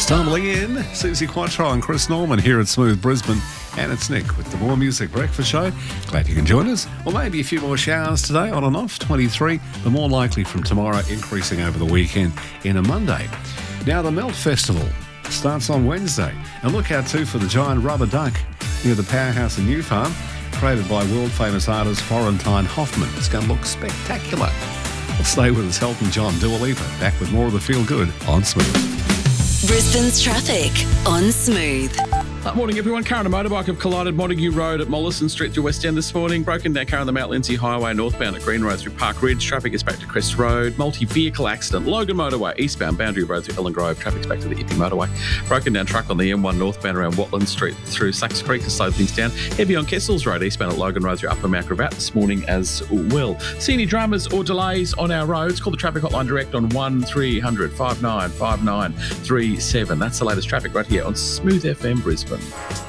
Stumbling in, Susie Quattro and Chris Norman here at Smooth Brisbane. And it's Nick with the More Music Breakfast Show. Glad you can join us. Well, maybe a few more showers today, on and off, 23, but more likely from tomorrow, increasing over the weekend in a Monday. Now, the Melt Festival starts on Wednesday. And look out too for the giant rubber duck near the powerhouse in New Farm, created by world-famous artist Florentine Hoffman. It's going to look spectacular. Let's stay with us, Elton John, Dua Lipa. Back with more of the Feel Good on Smooth. Brisbane's traffic on Smooth. Morning everyone. Car and a motorbike have collided Montague Road at Mollison Street through West End this morning. Broken down car on the Mount Lindsay Highway northbound at Green Road through Park Ridge. Traffic is back to Crest Road. Multi-vehicle accident. Logan Motorway eastbound Boundary Road through Ellen Grove. Traffic's back to the Ippy Motorway. Broken down truck on the M1 northbound around Watland Street through Sachs Creek to slow things down. Heavy on Kessels Road eastbound at Logan Road through Upper Mount Gravatt this morning as well. See any dramas or delays on our roads? Call the traffic hotline direct on 1300 595937. That's the latest traffic right here on Smooth FM Brisbane.